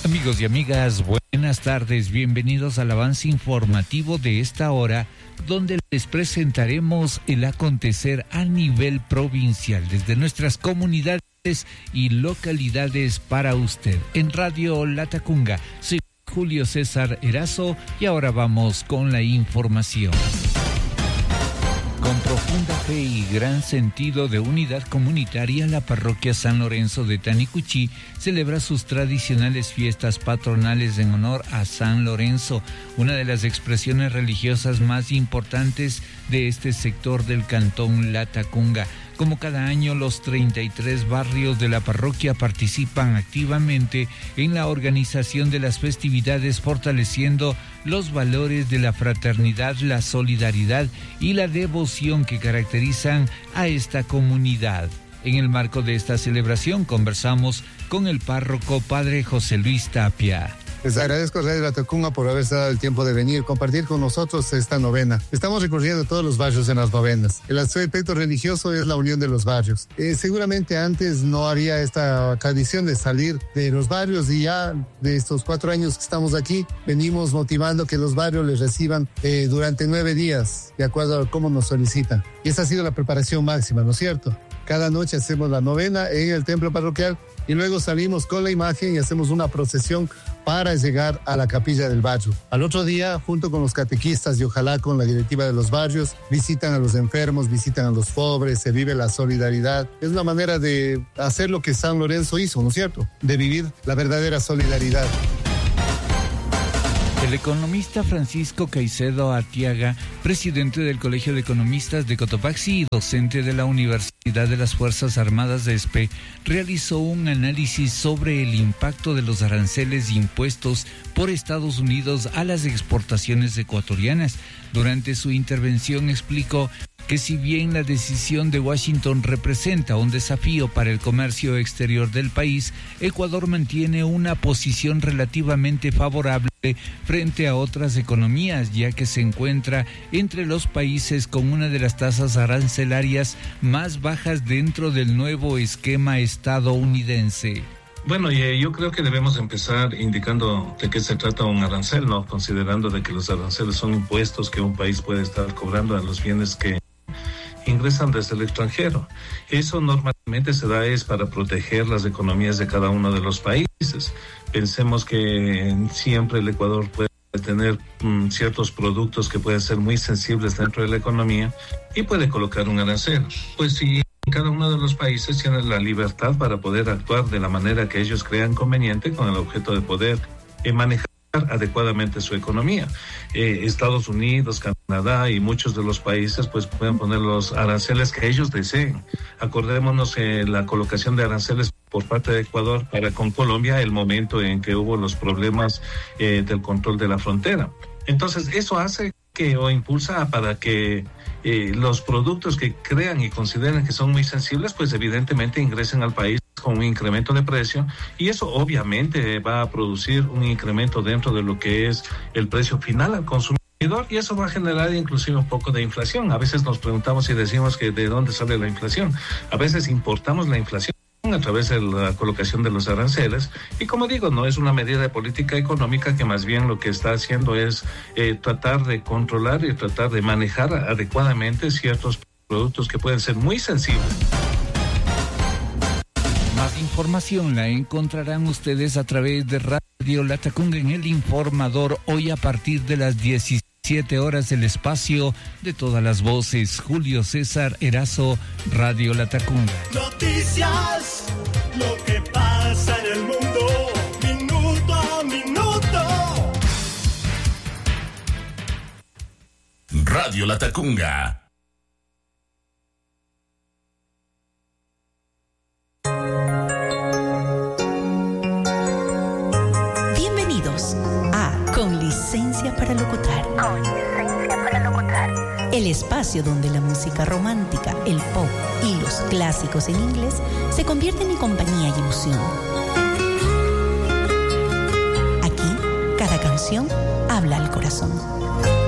Amigos y amigas, buenas tardes, bienvenidos al avance informativo de esta hora, donde les presentaremos el acontecer a nivel provincial desde nuestras comunidades y localidades para usted. En Radio Latacunga, soy Julio César Erazo y ahora vamos con la información. Con profunda fe y gran sentido de unidad comunitaria, la parroquia San Lorenzo de Tanicuchí celebra sus tradicionales fiestas patronales en honor a San Lorenzo, una de las expresiones religiosas más importantes de este sector del cantón Latacunga. Como cada año, los 33 barrios de la parroquia participan activamente en la organización de las festividades, fortaleciendo los valores de la fraternidad, la solidaridad y la devoción que caracterizan a esta comunidad. En el marco de esta celebración conversamos con el párroco Padre José Luis Tapia. Les agradezco a Radio Latacunga por haberse dado el tiempo de venir, compartir con nosotros esta novena. Estamos recorriendo todos los barrios en las novenas. El aspecto religioso es la unión de los barrios. Seguramente antes no haría esta tradición de salir de los barrios y ya de estos 4 años que estamos aquí, venimos motivando que los barrios les reciban durante 9 días, de acuerdo a cómo nos solicitan. Y esa ha sido la preparación máxima, ¿no es cierto? Cada noche hacemos la novena en el templo parroquial y luego salimos con la imagen y hacemos una procesión para llegar a la capilla del barrio. Al otro día, junto con los catequistas y ojalá con la directiva de los barrios, visitan a los enfermos, visitan a los pobres, se vive la solidaridad. Es una manera de hacer lo que San Lorenzo hizo, ¿no es cierto? De vivir la verdadera solidaridad. El economista Francisco Caicedo Artiaga, presidente del Colegio de Economistas de Cotopaxi y docente de la Universidad de las Fuerzas Armadas de ESPE, realizó un análisis sobre el impacto de los aranceles impuestos por Estados Unidos a las exportaciones ecuatorianas. Durante su intervención explicó que si bien la decisión de Washington representa un desafío para el comercio exterior del país, Ecuador mantiene una posición relativamente favorable frente a otras economías, ya que se encuentra entre los países con una de las tasas arancelarias más bajas dentro del nuevo esquema estadounidense. Bueno, yo creo que debemos empezar indicando de qué se trata un arancel, ¿no? Considerando de que los aranceles son impuestos que un país puede estar cobrando a los bienes que ingresan desde el extranjero. Eso normalmente se da es para proteger las economías de cada uno de los países. Pensemos que siempre el Ecuador puede tener ciertos productos que pueden ser muy sensibles dentro de la economía y puede colocar un arancel. Pues si cada uno de los países tiene la libertad para poder actuar de la manera que ellos crean conveniente con el objeto de poder manejar adecuadamente su economía. Estados Unidos, Canadá y muchos de los países pues pueden poner los aranceles que ellos deseen. Acordémonos la colocación de aranceles por parte de Ecuador para con Colombia, el momento en que hubo los problemas del control de la frontera. Entonces eso hace o impulsa para que los productos que crean y consideren que son muy sensibles, pues evidentemente ingresen al país con un incremento de precio y eso obviamente va a producir un incremento dentro de lo que es el precio final al consumidor y eso va a generar inclusive un poco de inflación. A veces nos preguntamos y decimos que de dónde sale la inflación. A veces importamos la inflación a través de la colocación de los aranceles y como digo, no es una medida de política económica que más bien lo que está haciendo es tratar de controlar y tratar de manejar adecuadamente ciertos productos que pueden ser muy sensibles. Más información la encontrarán ustedes a través de Radio Latacunga en El Informador, hoy a partir de las 17 horas, el espacio de todas las voces. Julio César Erazo, Radio Latacunga. Noticias, lo que pasa en el mundo, minuto a minuto. Radio Latacunga. Bienvenidos a Con Licencia para Locutar. El espacio donde la música romántica, el pop y los clásicos en inglés se convierten en compañía y emoción. Aquí, cada canción habla al corazón.